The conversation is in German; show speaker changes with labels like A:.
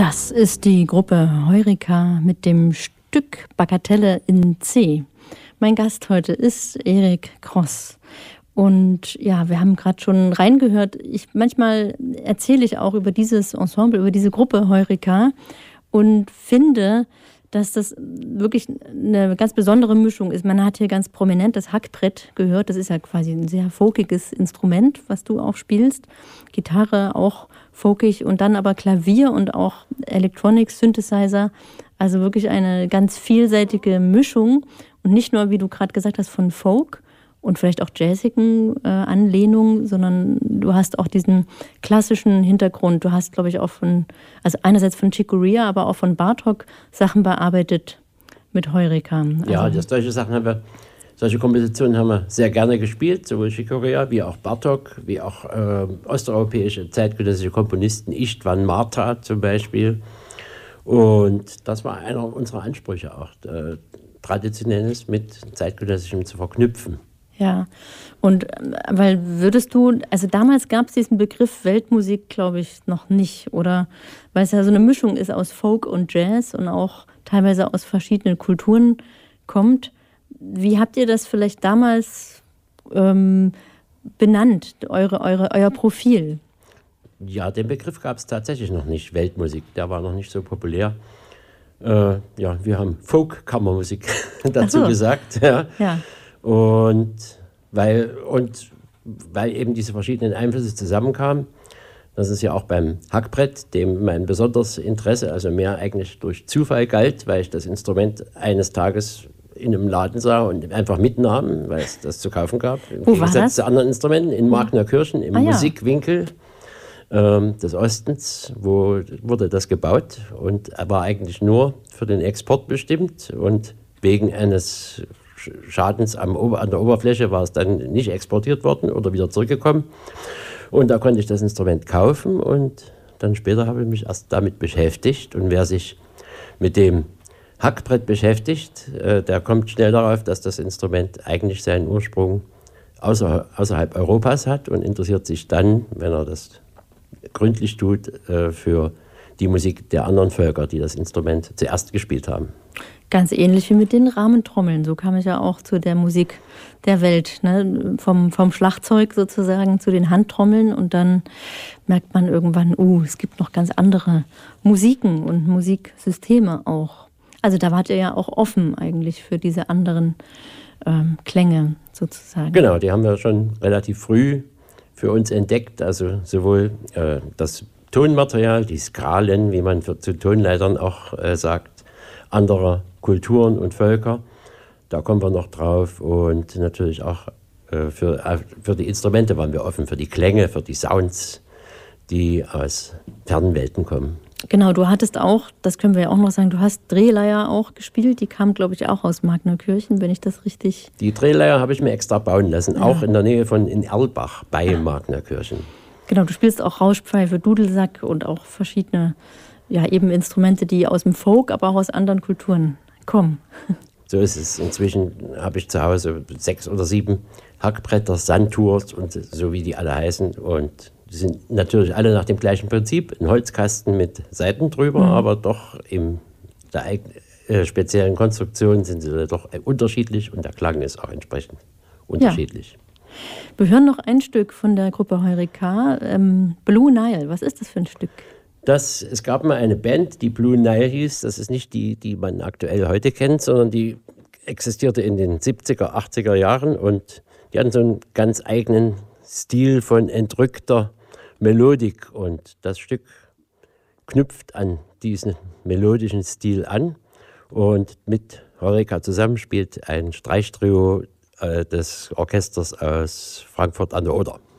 A: Das ist die Gruppe Heureka mit dem Stück Bagatelle in C. Mein Gast heute ist Erik Kross. Und ja, wir haben gerade schon reingehört. Manchmal erzähle ich auch über dieses Ensemble, über diese Gruppe Heureka und finde, dass das wirklich eine ganz besondere Mischung ist. Man hat hier ganz prominent das Hackbrett gehört. Das ist ja quasi ein sehr folkiges Instrument, was du auch spielst. Gitarre auch folkig und dann aber Klavier und auch Electronic Synthesizer. Also wirklich eine ganz vielseitige Mischung. Und nicht nur, wie du gerade gesagt hast, von Folk und vielleicht auch jazzigen Anlehnungen, sondern du hast auch diesen klassischen Hintergrund. Du hast, glaube ich, auch also einerseits von Chick Corea, aber auch von Bartók Sachen bearbeitet mit Heureka. Also
B: ja, solche Kompositionen haben wir sehr gerne gespielt, sowohl Chick Corea wie auch Bartók, wie auch osteuropäische zeitgenössische Komponisten, Istvan Marta zum Beispiel. Und das war einer unserer Ansprüche auch, Traditionelles mit Zeitgenössischem zu verknüpfen.
A: Ja, und weil also damals gab es diesen Begriff Weltmusik, glaube ich, noch nicht, oder? Weil es ja so eine Mischung ist aus Folk und Jazz und auch teilweise aus verschiedenen Kulturen kommt. Wie habt ihr das vielleicht damals benannt, euer Profil?
B: Ja, den Begriff gab es tatsächlich noch nicht, Weltmusik, der war noch nicht so populär. Ja, wir haben Folk-Kammermusik dazu gesagt. Ja. Ja. Und weil eben diese verschiedenen Einflüsse zusammenkamen, das ist ja auch beim Hackbrett, dem mein besonderes Interesse, also mehr eigentlich durch Zufall galt, weil ich das Instrument eines Tages in einem Laden sah und einfach mitnahm, weil es das zu kaufen gab. Im Gegensatz zu anderen Instrumenten in Magnerkirchen, im Musikwinkel des Ostens, wo wurde das gebaut und war eigentlich nur für den Export bestimmt und wegen eines Schadens an der Oberfläche war es dann nicht exportiert worden oder wieder zurückgekommen. Und da konnte ich das Instrument kaufen und dann später habe ich mich erst damit beschäftigt. Und wer sich mit dem Hackbrett beschäftigt, der kommt schnell darauf, dass das Instrument eigentlich seinen Ursprung außerhalb Europas hat und interessiert sich dann, wenn er das gründlich tut, für die Musik der anderen Völker, die das Instrument zuerst gespielt haben.
A: Ganz ähnlich wie mit den Rahmentrommeln. So kam ich ja auch zu der Musik der Welt. Ne? Vom Schlagzeug sozusagen zu den Handtrommeln. Und dann merkt man irgendwann, es gibt noch ganz andere Musiken und Musiksysteme auch. Also da wart ihr ja auch offen eigentlich für diese anderen Klänge sozusagen.
B: Genau, die haben wir schon relativ früh für uns entdeckt. Also sowohl das Tonmaterial, die Skalen, wie man zu Tonleitern auch sagt, anderer Kulturen und Völker, da kommen wir noch drauf und natürlich auch für die Instrumente waren wir offen, für die Klänge, für die Sounds, die aus fernen Welten kommen.
A: Genau, du hattest auch, das können wir ja auch noch sagen, du hast Drehleier auch gespielt, die kam, glaube ich, auch aus Magnerkirchen, wenn ich das richtig...
B: Die Drehleier habe ich mir extra bauen lassen, auch in der Nähe in Erlbach bei Magnerkirchen.
A: Genau, du spielst auch Rauschpfeife, Dudelsack und auch verschiedene, ja, eben Instrumente, die aus dem Folk, aber auch aus anderen Kulturen kommen.
B: So ist es. Inzwischen habe ich zu Hause 6 oder 7 Hackbretter, Santours und so wie die alle heißen. Und die sind natürlich alle nach dem gleichen Prinzip. Ein Holzkasten mit Saiten drüber, aber doch in der speziellen Konstruktion sind sie doch unterschiedlich und der Klang ist auch entsprechend unterschiedlich. Ja.
A: Wir hören noch ein Stück von der Gruppe Heureka, Blue Nile. Was ist das für ein Stück?
B: Es gab mal eine Band, die Blue Nile hieß. Das ist nicht die man aktuell heute kennt, sondern die existierte in den 70er, 80er Jahren. Und die hatten so einen ganz eigenen Stil von entrückter Melodik. Und das Stück knüpft an diesen melodischen Stil an. Und mit Heureka zusammen spielt ein Streichtrio des Orchesters aus Frankfurt an der Oder.